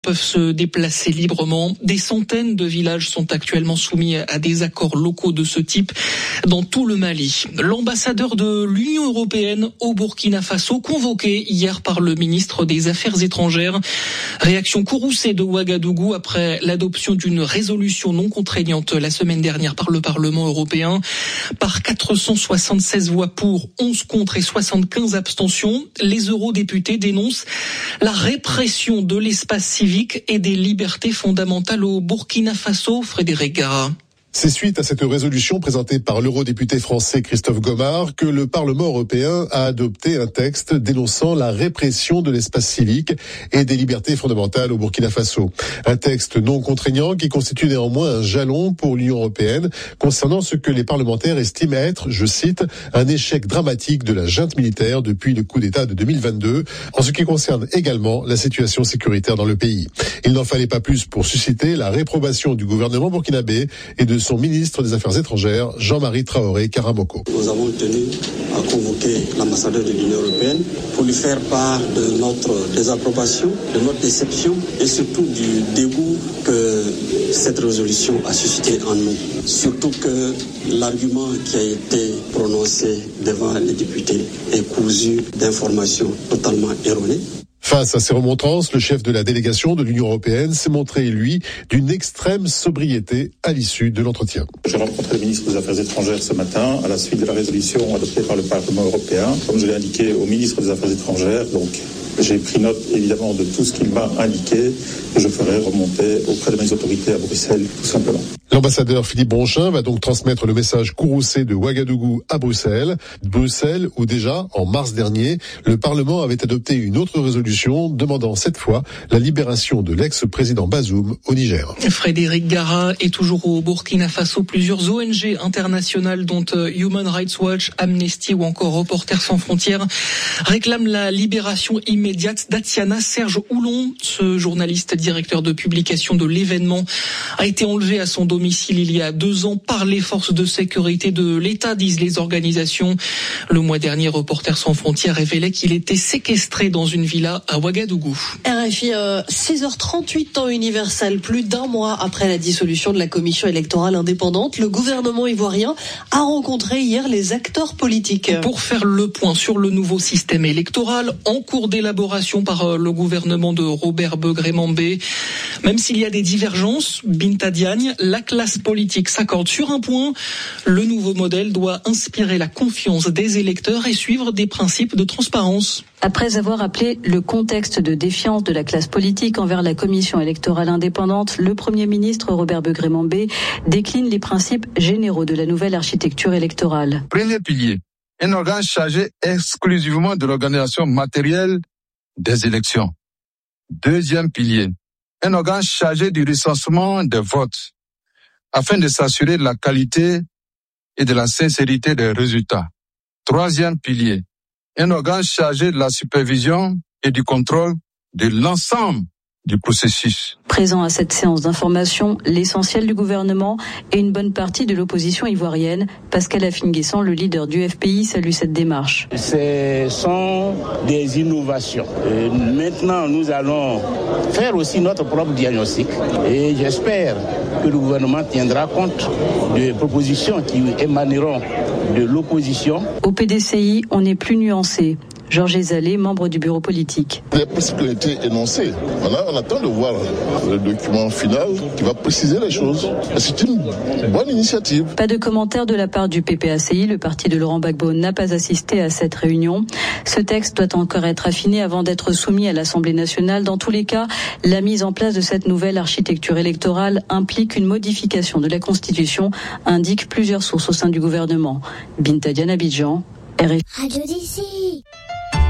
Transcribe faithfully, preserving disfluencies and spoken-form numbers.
peuvent se déplacer librement. Des centaines de villages sont actuellement soumis à des accords locaux de ce type dans tout le Mali. L'ambassadeur de l'Union européenne au Burkina Faso, convoqué hier par le ministre des Affaires étrangères. Réaction courroucée de Ouagadougou après l'adoption d'une résolution non contraignante la semaine dernière par le Parlement européen. Par quatre cent soixante-seize voix pour, onze contre et soixante-quinze abstentions, les eurodéputés dénoncent la répression de l'espace civique et des libertés fondamentales au Burkina Faso. Frédéric Gara. C'est suite à cette résolution présentée par l'eurodéputé français Christophe Gomard que le Parlement européen a adopté un texte dénonçant la répression de l'espace civique et des libertés fondamentales au Burkina Faso. Un texte non contraignant qui constitue néanmoins un jalon pour l'Union européenne concernant ce que les parlementaires estiment être, je cite, un échec dramatique de la junte militaire depuis le coup d'État de deux mille vingt-deux, en ce qui concerne également la situation sécuritaire dans le pays. Il n'en fallait pas plus pour susciter la réprobation du gouvernement burkinabé et de son ministre des Affaires étrangères, Jean-Marie Traoré Karamoko. Nous avons tenu à convoquer l'ambassadeur de l'Union européenne pour lui faire part de notre désapprobation, de notre déception et surtout du dégoût que cette résolution a suscité en nous. Surtout que l'argument qui a été prononcé devant les députés est cousu d'informations totalement erronées. Face à ces remontrances, le chef de la délégation de l'Union européenne s'est montré, lui, d'une extrême sobriété à l'issue de l'entretien. J'ai rencontré le ministre des Affaires étrangères ce matin à la suite de la résolution adoptée par le Parlement européen. Comme je l'ai indiqué au ministre des Affaires étrangères, donc j'ai pris note évidemment de tout ce qu'il m'a indiqué et je ferai remonter auprès de mes autorités à Bruxelles, tout simplement. L'ambassadeur Philippe Bronchin va donc transmettre le message courroucé de Ouagadougou à Bruxelles. Bruxelles, où déjà, en mars dernier, le Parlement avait adopté une autre résolution demandant cette fois la libération de l'ex-président Bazoum au Niger. Frédéric Gara est toujours au Burkina Faso. Plusieurs O N G internationales, dont Human Rights Watch, Amnesty ou encore Reporters sans frontières, réclament la libération immédiate d'Atiana Serge Oulon. Ce journaliste, directeur de publication de l'événement, a été enlevé à son domicile il y a deux ans par les forces de sécurité de l'État, disent les organisations. Le mois dernier, Reporters sans frontières révélait qu'il était séquestré dans une villa à Ouagadougou. R F I, euh, six heures trente-huit, temps universel. Plus d'un mois après la dissolution de la commission électorale indépendante, le gouvernement ivoirien a rencontré hier les acteurs politiques. Pour faire le point sur le nouveau système électoral, en cours d'élaboration par le gouvernement de Robert Begré-Mambé. Même s'il y a des divergences, Binta Diagne, la classe politique s'accorde sur un point. Le nouveau modèle doit inspirer la confiance des électeurs et suivre des principes de transparence. Après avoir appelé le contexte de défiance de la classe politique envers la commission électorale indépendante, le Premier ministre Robert Begré-Mambé décline les principes généraux de la nouvelle architecture électorale. Premier pilier, un organe chargé exclusivement de l'organisation matérielle des élections. Deuxième pilier, un organe chargé du recensement des votes afin de s'assurer de la qualité et de la sincérité des résultats. Troisième pilier, un organe chargé de la supervision et du contrôle de l'ensemble du processus. Présent à cette séance d'information, l'essentiel du gouvernement et une bonne partie de l'opposition ivoirienne. Pascal Afine-Guessant, le leader du F P I, salue cette démarche. Ce sont des innovations. Et maintenant, nous allons faire aussi notre propre diagnostic et j'espère que le gouvernement tiendra compte des propositions qui émaneront de l'opposition. Au P D C I, on est plus nuancé. Georges Ezalé, membre du bureau politique. Les principes ont été énoncés. Voilà, on attend de voir le document final qui va préciser les choses. C'est une bonne initiative. Pas de commentaire de la part du P P A C I. Le parti de Laurent Gbagbo n'a pas assisté à cette réunion. Ce texte doit encore être affiné avant d'être soumis à l'Assemblée nationale. Dans tous les cas, la mise en place de cette nouvelle architecture électorale implique une modification de la Constitution, indiquent plusieurs sources au sein du gouvernement. Binta Diagne, Abidjan, R F I. Radio d'ici.